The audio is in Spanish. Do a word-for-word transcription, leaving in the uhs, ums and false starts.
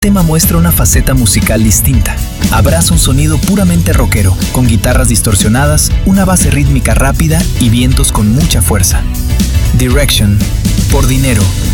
tema muestra una faceta musical distinta. Abraza un sonido puramente rockero, con guitarras distorsionadas, una base rítmica rápida y vientos con mucha fuerza. Direction, por dinero.